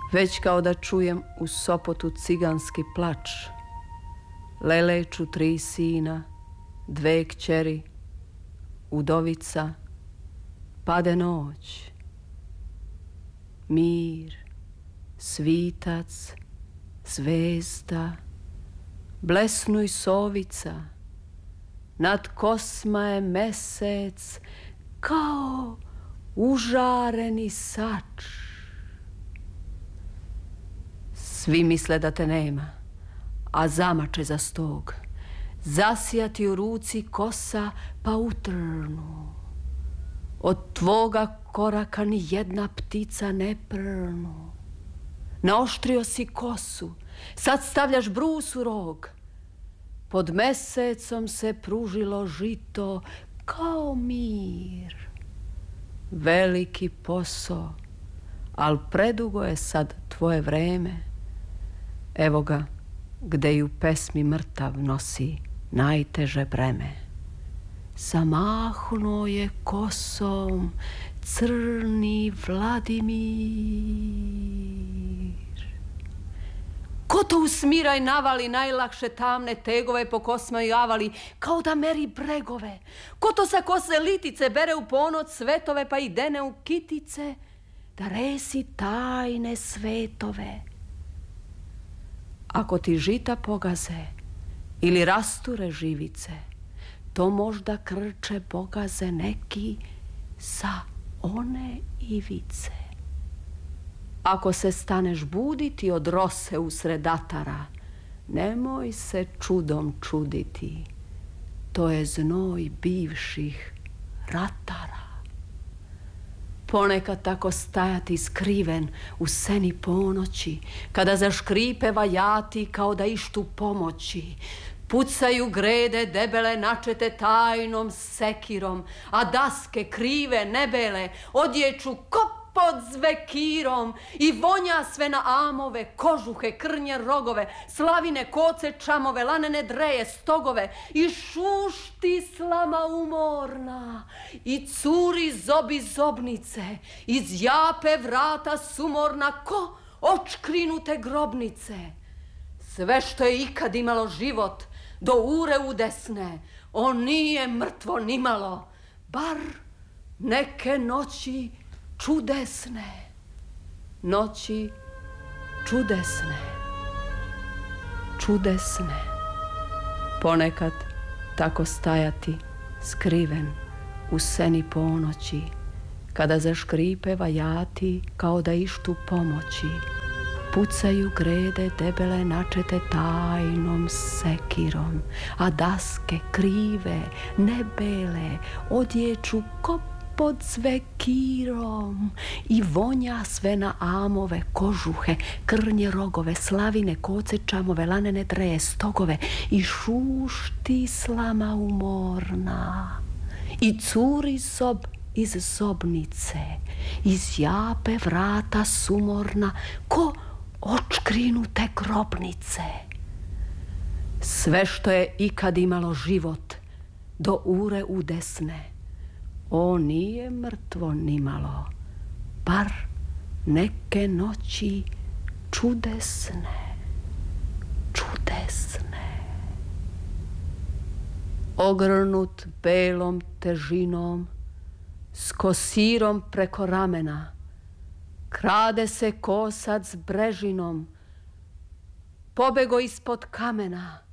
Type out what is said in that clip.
Već kao da čujem u Sopotu ciganski plač. Leleću 3 sina, 2 kćeri, udovica, pade noć. Mir, svitac, zvezda, blesnuj sovica, nad kosma je mesec kao užareni sač. Svi misle da te nema, a zamače za stog. Zasijati u ruci kosa pa utrnu. Od tvoga koraka ni jedna ptica ne prnu. Naoštrio si kosu, sad stavljaš brus u rog. Pod mesecom se pružilo žito kao mir. Veliki posao, al predugo je sad tvoje vreme. Evo ga, gde i u pesmi mrtav nosi najteže breme. Zamahnuo je kosom crni Vladimir. Ko to usmiraj navali najlakše tamne tegove po kosma i avali, kao da meri bregove? Ko to sa kose litice bere u ponoć svetove pa ih dene u kitice, da resi tajne svetove? Ako ti žita pogaze ili rasture živice, to možda krče bogaze neki sa one ivice. Ako se staneš buditi od rose usred atara, nemoj se čudom čuditi, to je znoj bivših ratara. Ponekad tako stajati skriven u seni ponoći, kada zaškripe vajati kao da ištu pomoći. Pucaju grede debele načete tajnom sekirom, a daske krive nebele odječu kop pod zvekirom i vonja sve na amove, kožuhe, krnje rogove, slavine, koce, čamove, lanene dreje, stogove i šušti slama umorna i curi zobi zobnice, iz jape vrata sumorna ko očkrinute grobnice. Sve što je ikad imalo život do ure udesne, on nije mrtvo nimalo, bar neke noći čudesne, noći čudesne, čudesne. Ponekad tako stajati skriven u seni ponoći, kada zaškripe vajati kao da ištu pomoći. Pucaju grede debele načete tajnom sekirom, a daske krive, nebele odječu ko pod zvekirom i vonja sve na amove, kožuhe, krnje rogove, slavine, koce, čamove, lanene dreje, stogove i šušti slama umorna i curi zob iz zobnice, iz jape vrata sumorna ko očkrinute grobnice. Sve što je ikad imalo život do ure udesne, on nije mrtvo nimalo, bar neke noći čudesne, čudesne. Ogrnut belom težinom, s kosirom preko ramena, krade se kosac brežinom, pobego ispod kamena.